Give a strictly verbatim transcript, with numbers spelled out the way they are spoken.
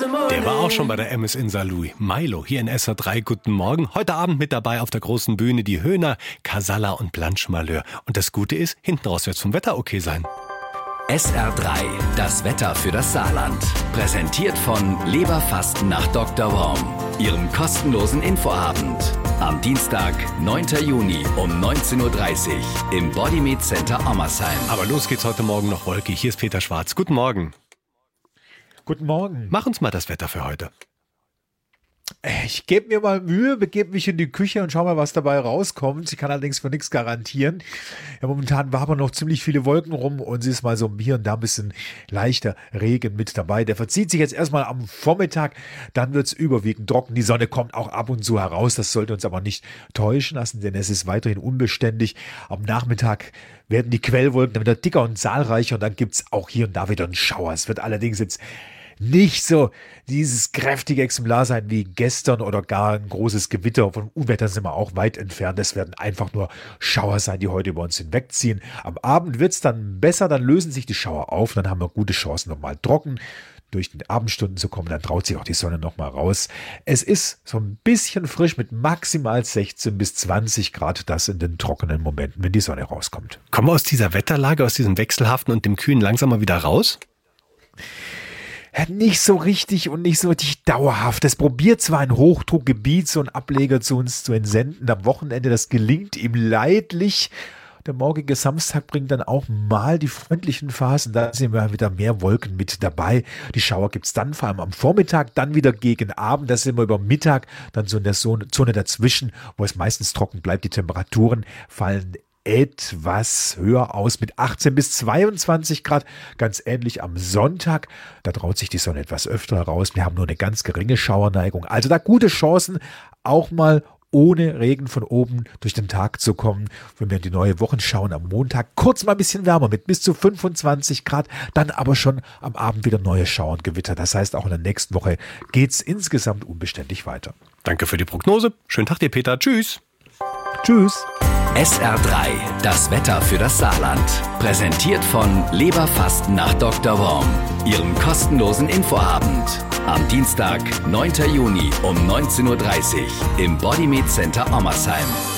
Der war auch schon bei der M S in Saarlouis. Milo hier in S R drei. Guten Morgen. Heute Abend mit dabei auf der großen Bühne die Höhner, Casalla und Blanche Malheur. Und das Gute ist, hinten raus wird's vom Wetter okay sein. S R drei, das Wetter für das Saarland. Präsentiert von Leberfasten nach Doktor Worm, Ihrem kostenlosen Infoabend. Am Dienstag, neunten Juni um neunzehn Uhr dreißig im Bodymeat Center Ommersheim. Aber los geht's heute Morgen noch wolkig. Hier ist Peter Schwarz. Guten Morgen. Guten Morgen. Mach uns mal das Wetter für heute. Ich gebe mir mal Mühe, begebe mich in die Küche und schau mal, was dabei rauskommt. Ich kann allerdings für nichts garantieren. Ja, momentan wabern noch ziemlich viele Wolken rum und es ist mal so hier und da ein bisschen leichter Regen mit dabei. Der verzieht sich jetzt erstmal am Vormittag, dann wird es überwiegend trocken. Die Sonne kommt auch ab und zu heraus, das sollte uns aber nicht täuschen lassen, denn es ist weiterhin unbeständig. Am Nachmittag werden die Quellwolken dann wieder dicker und zahlreicher und dann gibt es auch hier und da wieder einen Schauer. Es wird allerdings jetzt nicht so dieses kräftige Exemplar sein wie gestern oder gar ein großes Gewitter. Von Unwetter sind wir auch weit entfernt. Es werden einfach nur Schauer sein, die heute über uns hinwegziehen. Am Abend wird es dann besser, dann lösen sich die Schauer auf. Dann haben wir gute Chancen, nochmal trocken durch die Abendstunden zu kommen. Dann traut sich auch die Sonne nochmal raus. Es ist so ein bisschen frisch mit maximal sechzehn bis zwanzig Grad, das in den trockenen Momenten, wenn die Sonne rauskommt. Kommen wir aus dieser Wetterlage, aus diesem Wechselhaften und dem Kühlen langsam mal wieder raus? Nicht so richtig und nicht so richtig dauerhaft. Es probiert zwar ein Hochdruckgebiet, so ein Ableger zu uns zu entsenden am Wochenende, das gelingt ihm leidlich. Der morgige Samstag bringt dann auch mal die freundlichen Phasen, da sehen wir wieder mehr Wolken mit dabei. Die Schauer gibt es dann vor allem am Vormittag, dann wieder gegen Abend, da sind wir über Mittag, dann so in der Zone dazwischen, wo es meistens trocken bleibt. Die Temperaturen fallen etwas höher aus mit achtzehn bis zweiundzwanzig Grad, ganz ähnlich am Sonntag. Da traut sich die Sonne etwas öfter heraus. Wir haben nur eine ganz geringe Schauerneigung. Also da gute Chancen, auch mal ohne Regen von oben durch den Tag zu kommen. Wenn wir in die neue Woche schauen, am Montag kurz mal ein bisschen wärmer mit bis zu fünfundzwanzig Grad, dann aber schon am Abend wieder neue Schauer und Gewitter. Das heißt, auch in der nächsten Woche geht es insgesamt unbeständig weiter. Danke für die Prognose. Schönen Tag dir, Peter. Tschüss. Tschüss. S R drei, das Wetter für das Saarland. Präsentiert von Leberfasten nach Doktor Worm, Ihrem kostenlosen Infoabend. Am Dienstag, neunten Juni um neunzehn Uhr dreißig im Bodymeat Center Ommersheim.